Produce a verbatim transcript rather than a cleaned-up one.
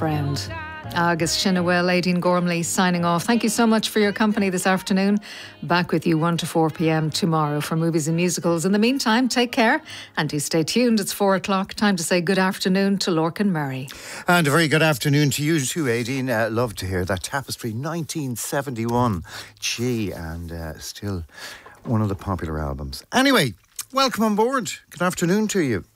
friend. Agus Shinawell, Aideen Gormley signing off. Thank you so much for your company this afternoon. Back with you one to four p.m. tomorrow for movies and musicals. In the meantime, take care and do stay tuned. It's four o'clock. Time to say good afternoon to Lorcan Murray. And a very good afternoon to you too, Aideen. Uh, love to hear that Tapestry nineteen seventy-one. Gee, and uh, still one of the popular albums. Anyway, welcome on board. Good afternoon to you.